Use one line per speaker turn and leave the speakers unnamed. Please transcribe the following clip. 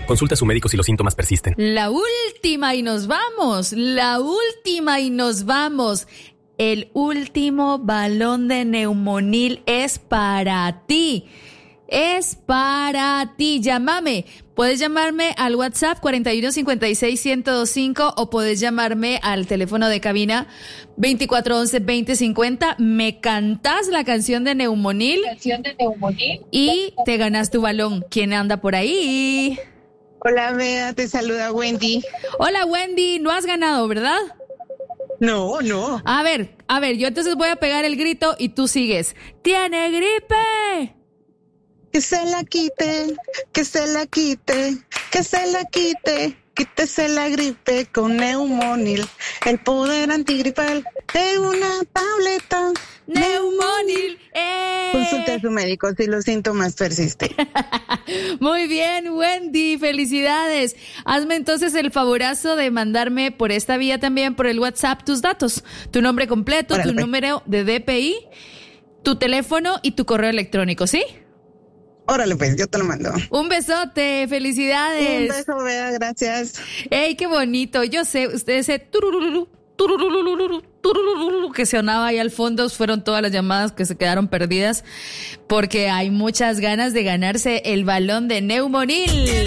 Consulte a su médico si los síntomas persisten.
La última y nos vamos. El último balón de Neumonil es para ti. Llámame. Puedes llamarme al WhatsApp 4156-1025 o puedes llamarme al teléfono de cabina 2411-2050. Me cantas la canción de Neumonil y te ganas tu balón. ¿Quién anda por ahí?
Hola, Bea, te saluda Wendy.
Hola, Wendy. No has ganado, ¿verdad?
No.
A ver, yo entonces voy a pegar el grito y tú sigues. ¡Tiene gripe!
Que se la quite, quítese la gripe con Neumonil, el poder antigripal de una tableta.
Neumonil.
Consulte a su médico si los síntomas persisten.
Muy bien, Wendy, felicidades. Hazme entonces el favorazo de mandarme por esta vía también, por el WhatsApp, tus datos, tu nombre completo, tu número de DPI, tu teléfono y tu correo electrónico, ¿sí?
Órale, pues, yo te lo mando.
Un besote, felicidades.
Un beso, Bea, gracias.
¡Ey, qué bonito! Yo sé, ustedes ese tururururu, tururururu, tururururu, que sonaba ahí al fondo, fueron todas las llamadas que se quedaron perdidas, porque hay muchas ganas de ganarse el balón de Neumonil.